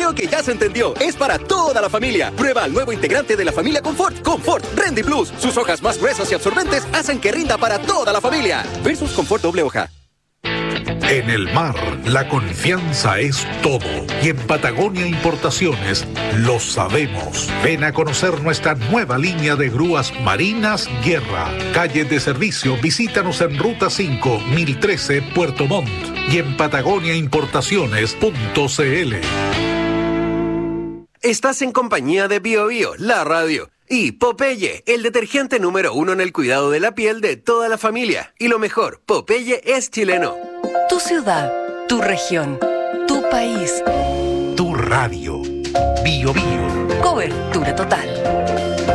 Creo que ya se entendió. Es para toda la familia. Prueba el nuevo integrante de la familia Confort. Confort Rendy Plus. Sus hojas más gruesas y absorbentes hacen que rinda para toda la familia. Versus Confort doble hoja. En el mar, la confianza es todo. Y en Patagonia Importaciones lo sabemos. Ven a conocer nuestra nueva línea de grúas marinas Guerra. Calle de servicio, visítanos en Ruta 5, 1013, Puerto Montt. Y en patagoniaimportaciones.cl. Estás en compañía de Bio Bio, la radio. Y Popeye, el detergente número 1 en el cuidado de la piel de toda la familia. Y lo mejor, Popeye es chileno. Tu ciudad, tu región, tu país. Tu radio. Bio Bio. Cobertura total.